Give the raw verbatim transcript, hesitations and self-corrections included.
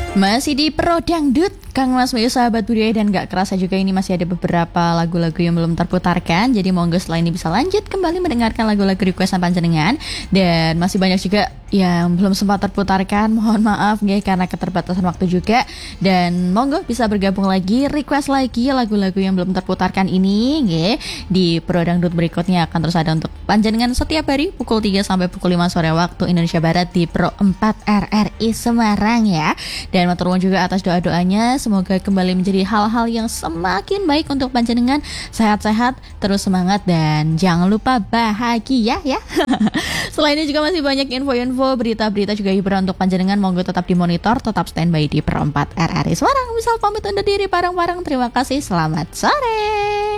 Masih di Pro Dangdut, Kang Mas Bayu, sahabat budaya, dan gak kerasa juga ini masih ada beberapa lagu-lagu yang belum terputarkan. Jadi monggo setelah ini bisa lanjut kembali mendengarkan lagu-lagu requestan panjenengan. Dan masih banyak juga yang belum sempat terputarkan, mohon maaf ya karena keterbatasan waktu juga. Dan monggo bisa bergabung lagi, request lagi lagu-lagu yang belum terputarkan ini ya. Di Pro Dangdut berikutnya akan terus ada untuk panjenengan setiap hari pukul tiga sampai pukul lima sore waktu Indonesia Barat di Pro empat R R I Semarang ya. Dan matur nuwun juga atas doa-doanya, semoga kembali menjadi hal-hal yang semakin baik untuk panjenengan. Sehat-sehat, terus semangat, dan jangan lupa bahagia ya. Selain ini juga masih banyak info-info, berita-berita juga hiburan untuk panjenengan. Monggo tetap dimonitor, tetap standby di Pro empat R R I Semarang. Misal pamit undur diri bareng-bareng. Terima kasih, selamat sore.